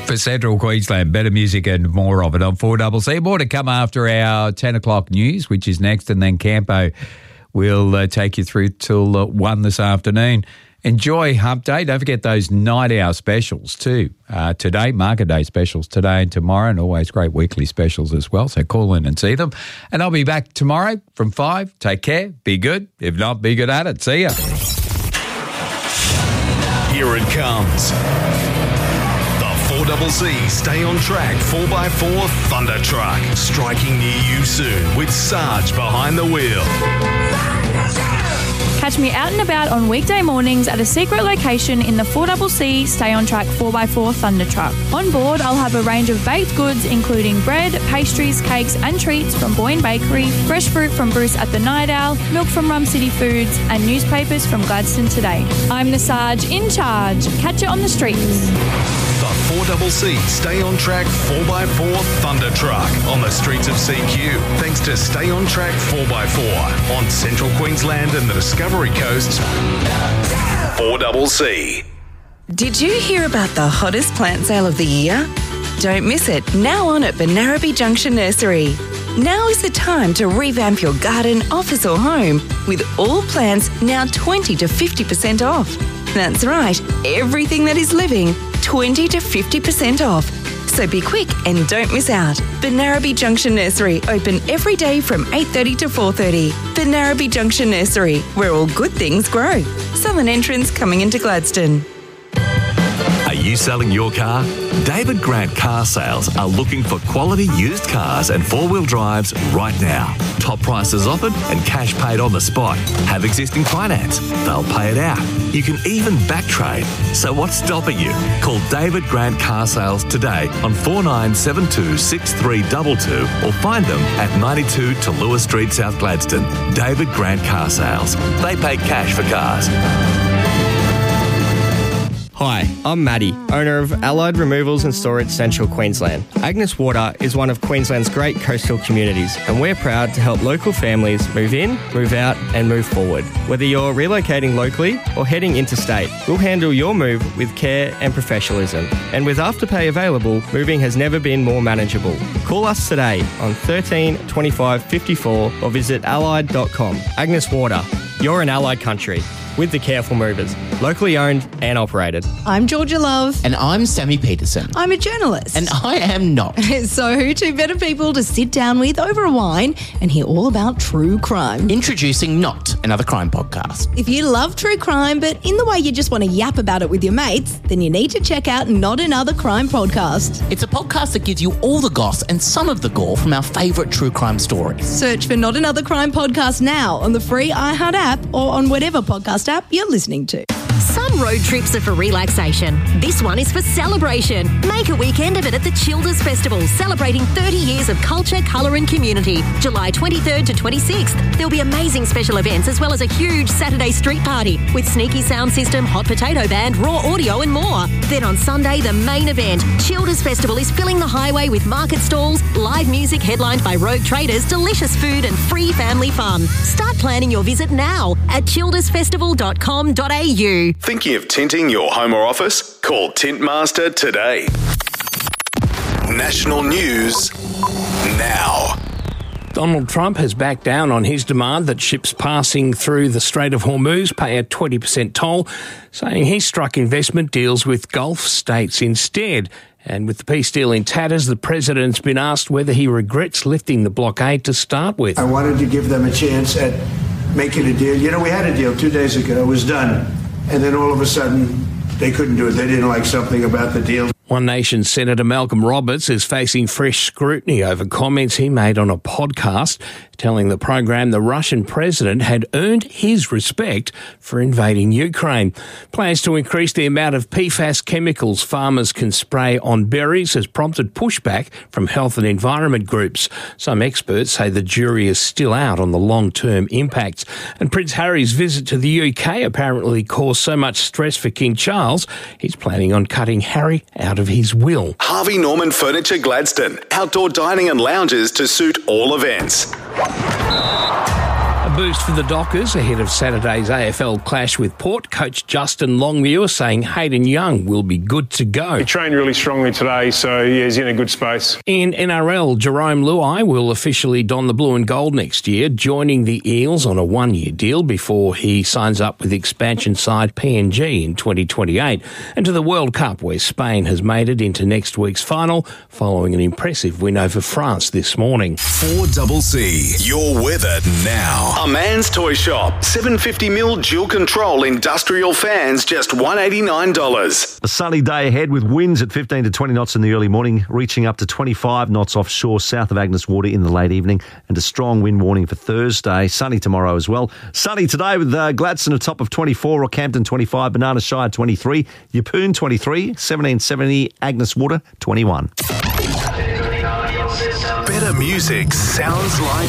for Central Queensland. Better music and more of it on 4CC. More to come after our 10 o'clock news, which is next, and then Campo will take you through till 1 this afternoon. Enjoy Hump Day. Don't forget those night hour specials too. Today, Market Day specials today and tomorrow, and always great weekly specials as well. So call in and see them. And I'll be back tomorrow from 5. Take care. Be good. If not, be good at it. See ya. Here it comes. The 4CC Stay on Track 4x4 Thunder Truck. Striking near you soon with Sarge behind the wheel. Catch me out and about on weekday mornings at a secret location in the 4CC Stay on Track 4x4 Thunder Truck. On board, I'll have a range of baked goods including bread, pastries, cakes and treats from Boyne Bakery, fresh fruit from Bruce at the Night Owl, milk from Rum City Foods and newspapers from Gladstone Today. I'm the Sarge in charge. Catch it on the streets. The 4CC Stay on Track 4x4 Thunder Truck on the streets of CQ. Thanks to Stay on Track 4x4 on Central Queensland and the Discovery Coast. 4CC. Did you hear about the hottest plant sale of the year? Don't miss it, now on at Benarabi Junction Nursery. Now is the time to revamp your garden, office or home with all plants now 20 to 50% off. That's right, everything that is living, 20 to 50% off. So be quick and don't miss out. Benarabi Junction Nursery, open every day from 8:30 to 4:30. Benarabi Junction Nursery, where all good things grow. Southern entrance coming into Gladstone. Are you selling your car? David Grant Car Sales are looking for quality used cars and four-wheel drives right now. Top prices offered and cash paid on the spot. Have existing finance? They'll pay it out. You can even back trade. So what's stopping you? Call David Grant Car Sales today on 4972 6322 or find them at 92 to Lewis Street, South Gladstone. David Grant Car Sales. They pay cash for cars. Hi, I'm Matty, owner of Allied Removals and Storage Central Queensland. Agnes Water is one of Queensland's great coastal communities, and we're proud to help local families move in, move out and move forward. Whether you're relocating locally or heading interstate, we'll handle your move with care and professionalism. And with Afterpay available, moving has never been more manageable. Call us today on 13 25 54 or visit allied.com. Agnes Water, you're in Allied country. With the Careful Movers, locally owned and operated. I'm Georgia Love. And I'm Sammy Peterson. I'm a journalist. And I am not. So who two better people to sit down with over a wine and hear all about true crime? Introducing Not, another crime podcast. If you love true crime, but in the way you just want to yap about it with your mates, then you need to check out Not Another Crime Podcast. It's a podcast that gives you all the goss and some of the gore from our favourite true crime stories. Search for Not Another Crime Podcast now on the free iHeart app or on whatever podcast app you're listening to. Some road trips are for relaxation. This one is for celebration. Make a weekend of it at the Childers Festival, celebrating 30 years of culture, colour and community. July 23rd to 26th. There'll be amazing special events as well as a huge Saturday street party with sneaky sound system, hot potato band, raw audio and more. Then on Sunday, the main event. Childers Festival is filling the highway with market stalls, live music headlined by Rogue Traders, delicious food and free family fun. Start planning your visit now at childersfestival.com.au. Thinking of tinting your home or office? Call Tintmaster today. National news now. Donald Trump has backed down on his demand that ships passing through the Strait of Hormuz pay a 20% toll, saying he struck investment deals with Gulf states instead. And with the peace deal in tatters, the president's been asked whether he regrets lifting the blockade to start with. I wanted to give them a chance at making a deal. You know, we had a deal 2 days ago. It was done. And then all of a sudden, they couldn't do it. They didn't like something about the deal. One Nation Senator Malcolm Roberts is facing fresh scrutiny over comments he made on a podcast, telling the program the Russian president had earned his respect for invading Ukraine. Plans to increase the amount of PFAS chemicals farmers can spray on berries has prompted pushback from health and environment groups. Some experts say the jury is still out on the long-term impacts. And Prince Harry's visit to the UK apparently caused so much stress for King Charles, he's planning on cutting Harry out of his will. Harvey Norman Furniture Gladstone. Outdoor dining and lounges to suit all events. A boost for the Dockers ahead of Saturday's AFL clash with Port. Coach Justin Longmuir saying Hayden Young will be good to go. He trained really strongly today, so yeah, he's in a good space. In NRL, Jerome Luai will officially don the blue and gold next year, joining the Eels on a one-year deal before he signs up with expansion side PNG in 2028. And to the World Cup, where Spain has made it into next week's final following an impressive win over France this morning. 4CC, your weather now. A Man's Toy Shop. 750mm dual control industrial fans, just $189. A sunny day ahead with winds at 15 to 20 knots in the early morning, reaching up to 25 knots offshore south of Agnes Water in the late evening, and a strong wind warning for Thursday. Sunny tomorrow as well. Sunny today with Gladstone a top of 24, Rockhampton 25, Banana Shire 23, Yeppoon 23, 1770 Agnes Water 21. Better music sounds like